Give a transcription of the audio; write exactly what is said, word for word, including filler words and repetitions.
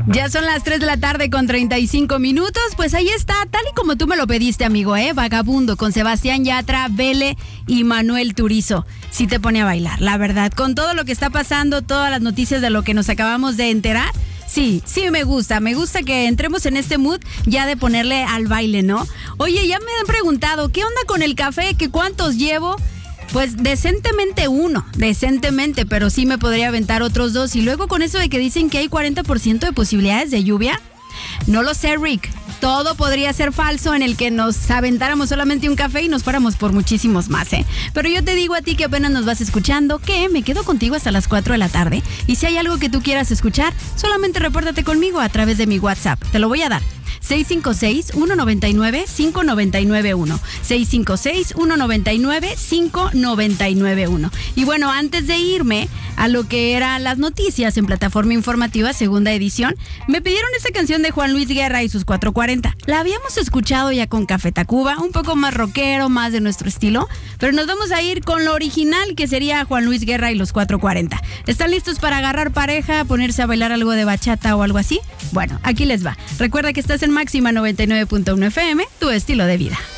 Ya son las tres de la tarde con treinta y cinco minutos. Pues ahí está, tal y como tú me lo pediste, amigo, ¿eh? Vagabundo, con Sebastián Yatra, Vele y Manuel Turizo. Sí te pone a bailar, la verdad. Con todo lo que está pasando, todas las noticias de lo que nos acabamos de enterar, sí, sí me gusta. Me gusta que entremos en este mood ya de ponerle al baile, ¿no? Oye, ya me han preguntado, ¿qué onda con el café? ¿Qué cuántos llevo? Pues decentemente uno, decentemente, pero sí me podría aventar otros dos. Y luego con eso de que dicen que hay cuarenta por ciento de posibilidades de lluvia, no lo sé, Rick. Todo podría ser falso en el que nos aventáramos solamente un café y nos fuéramos por muchísimos más, ¿eh? Pero yo te digo a ti que apenas nos vas escuchando que me quedo contigo hasta las cuatro de la tarde. Y si hay algo que tú quieras escuchar, solamente repórtate conmigo a través de mi WhatsApp. Te lo voy a dar. seis cinco seis, uno nueve nueve, cinco nueve nueve uno. seis cinco seis, uno nueve nueve, cinco nueve nueve uno. Y bueno, antes de irme a lo que eran las noticias en Plataforma Informativa, segunda edición, me pidieron esa canción de Juan Luis Guerra y sus cuatro cuarenta. La habíamos escuchado ya con Café Tacuba, un poco más rockero, más de nuestro estilo, pero nos vamos a ir con lo original, que sería Juan Luis Guerra y los cuatro cuarenta. ¿Están listos para agarrar pareja, ponerse a bailar algo de bachata o algo así? Bueno, aquí les va. Recuerda que estás en Máxima noventa y nueve punto uno F M, tu estilo de vida.